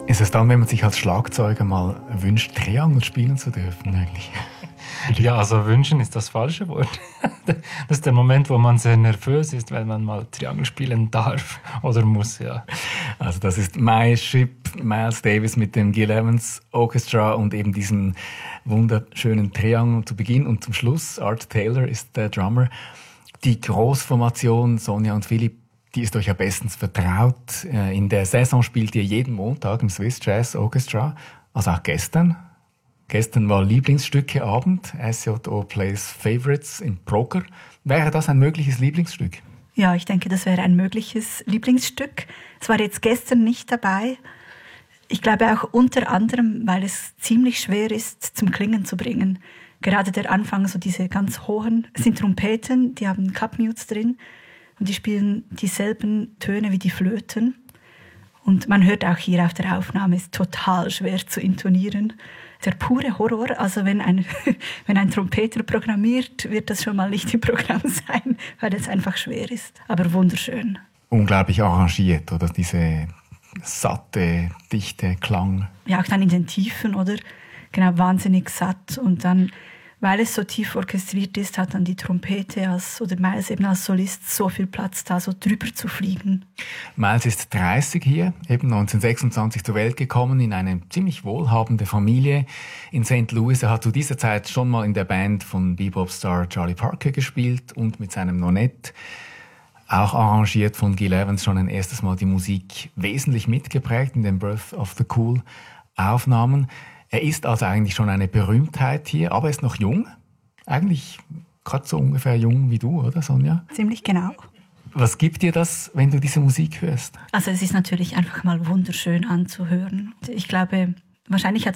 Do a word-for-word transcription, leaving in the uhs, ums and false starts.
Ist es dann, wenn man sich als Schlagzeuger mal wünscht, Triangel spielen zu dürfen eigentlich? Ja, also wünschen ist das falsche Wort. Das ist der Moment, wo man sehr nervös ist, wenn man mal Triangel spielen darf oder muss, ja. Also das ist My Ship, Miles Davis mit dem Gil Evans Orchestra und eben diesen wunderschönen Triangel zu Beginn und zum Schluss. Art Taylor ist der Drummer. Die Großformation Sonja und Philipp, die ist euch ja bestens vertraut. In der Saison spielt ihr jeden Montag im Swiss Jazz Orchestra, also auch gestern. Gestern war Lieblingsstückeabend, S J O Plays Favorites in Progger. Wäre das ein mögliches Lieblingsstück? Ja, ich denke, das wäre ein mögliches Lieblingsstück. Es war jetzt gestern nicht dabei. Ich glaube auch unter anderem, weil es ziemlich schwer ist, zum Klingen zu bringen. Gerade der Anfang, so diese ganz hohen, es sind Trompeten, die haben Cup-Mutes drin und die spielen dieselben Töne wie die Flöten. Und man hört auch hier auf der Aufnahme, es ist total schwer zu intonieren. Der pure Horror, also wenn ein, wenn ein Trompeter programmiert, wird das schon mal nicht im Programm sein, weil es einfach schwer ist, aber wunderschön. Unglaublich arrangiert, oder? Diese satte, dichte Klang. Ja, auch dann in den Tiefen, oder? Genau, wahnsinnig satt. Und dann, weil es so tief orchestriert ist, hat dann die Trompete als, oder Miles eben als Solist so viel Platz, da so drüber zu fliegen. Miles ist dreißig hier, eben neunzehnhundertsechsundzwanzig zur Welt gekommen, in eine ziemlich wohlhabende Familie in Sankt Louis. Er hat zu dieser Zeit schon mal in der Band von Bebop-Star Charlie Parker gespielt und mit seinem Nonett, auch arrangiert von Gil Evans, schon ein erstes Mal die Musik wesentlich mitgeprägt in den Birth of the Cool Aufnahmen. Er ist also eigentlich schon eine Berühmtheit hier, aber er ist noch jung. Eigentlich gerade so ungefähr jung wie du, oder Sonja? Ziemlich genau. Was gibt dir das, wenn du diese Musik hörst? Also es ist natürlich einfach mal wunderschön anzuhören. Ich glaube, wahrscheinlich hat